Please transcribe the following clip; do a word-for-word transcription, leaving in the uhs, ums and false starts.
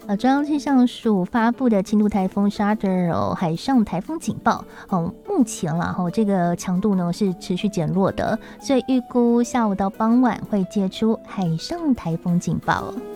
呃，中央气象署发布的轻度台风沙德尔海上台风警报，哦，目前啦，哈，这个强度呢是持续减弱的，所以预估下午到傍晚会解除海上台风警报。